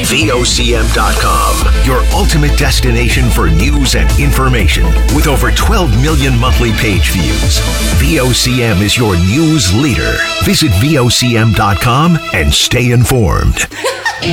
VOCM.com, your ultimate destination for news and information with over 12 million monthly page views. VOCM is your news leader. Visit VOCM.com and stay informed.